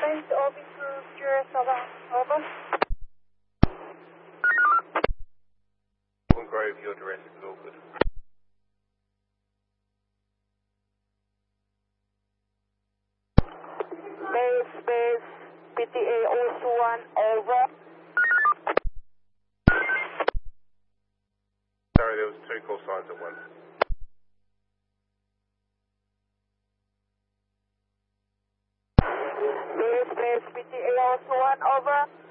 Thanks, Officer Jerusalem. Over. Grove, your address is all good. Base, PTA OS1, over. Sorry, there was 2 call signs at once. Base, PTA OS1, over.